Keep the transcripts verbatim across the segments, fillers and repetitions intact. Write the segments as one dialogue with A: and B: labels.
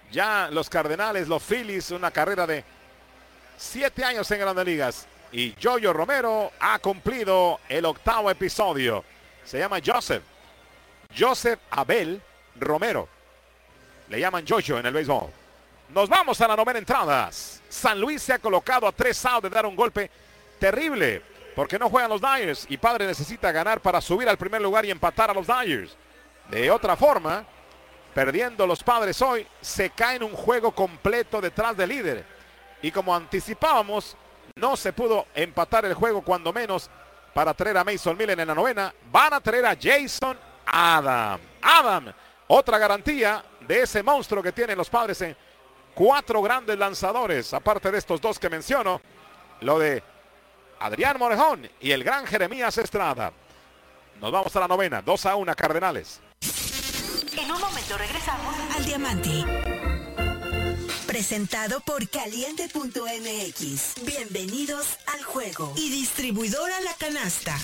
A: Ya los Cardenales, los Phillies, una carrera de siete años en Grandes Ligas. Y Yoyo Romero ha cumplido el octavo episodio. Se llama Joseph. Joseph Abel Romero. Le llaman Yoyo en el béisbol. Nos vamos a la novena entrada. San Luis se ha colocado a tres outs de dar un golpe terrible, porque no juegan los Dyers y Padre necesita ganar para subir al primer lugar y empatar a los Dyers. De otra forma, perdiendo los Padres hoy, se caen un juego completo detrás del líder. Y como anticipábamos, no se pudo empatar el juego, cuando menos para traer a Mason Millen en la novena. Van a traer a Jason Adam. Adam, otra garantía de ese monstruo que tienen los Padres en cuatro grandes lanzadores, aparte de estos dos que menciono, lo de Adrián Morejón y el gran Jeremías Estrada. Nos vamos a la novena, dos a uno Cardenales.
B: En un momento regresamos
C: al Diamante. Presentado por Caliente punto M X. Bienvenidos al juego. Y distribuidora La Canasta.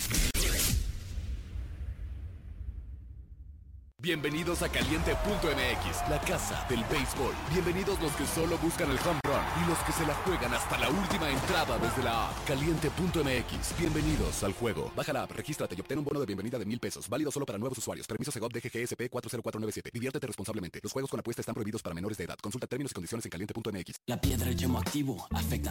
D: Bienvenidos a Caliente punto M X, la casa del béisbol. Bienvenidos los que solo buscan el home run y los que se la juegan hasta la última entrada desde la app. Caliente punto M X, bienvenidos al juego. Baja la app, regístrate y obtén un bono de bienvenida de mil pesos, válido solo para nuevos usuarios. Permiso Segov D G G S P cuatro cero cuatro nueve siete. Diviértete responsablemente. Los juegos con apuesta están prohibidos para menores de edad. Consulta términos y condiciones en Caliente punto M X.
E: La piedra, el yemo activo, afecta